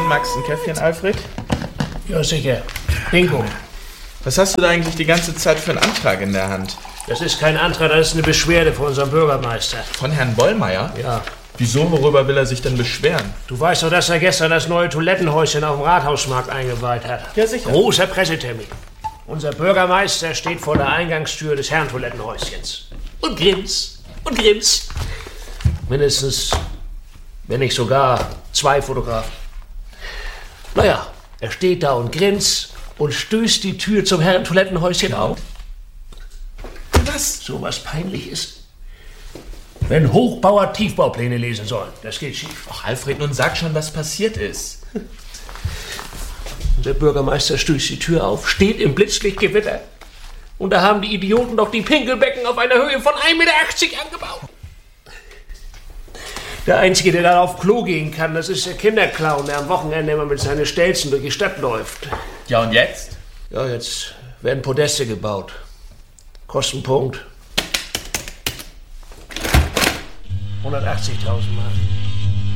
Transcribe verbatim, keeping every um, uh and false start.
magst du ein Käffchen, Alfred? Ja, sicher. Bingo. Was hast du da eigentlich die ganze Zeit für einen Antrag in der Hand? Das ist kein Antrag, das ist eine Beschwerde von unserem Bürgermeister. Von Herrn Bollmeier? Ja. Wieso, worüber will er sich denn beschweren? Du weißt doch, dass er gestern das neue Toilettenhäuschen auf dem Rathausmarkt eingeweiht hat. Ja, sicher. Großer Pressetermin. Unser Bürgermeister steht vor der Eingangstür des Herrentoilettenhäuschens. Und grinst. Und grinst. Mindestens, wenn nicht sogar, zwei Fotografen. Naja, er steht da und grinst und stößt die Tür zum Herrentoilettenhäuschen auf. Was? So was peinlich ist. Wenn Hochbauer Tiefbaupläne lesen sollen, das geht schief. Ach, Alfred, nun sag schon, was passiert ist. Der Bürgermeister stößt die Tür auf, steht im Blitzlichtgewitter. Und da haben die Idioten doch die Pinkelbecken auf einer Höhe von ein Meter achtzig angebaut. Der Einzige, der da auf Klo gehen kann, das ist der Kinderclown, der am Wochenende immer mit seinen Stelzen durch die Stadt läuft. Ja, und jetzt? Ja, jetzt werden Podeste gebaut. Kostenpunkt hundertachtzigtausend Mark.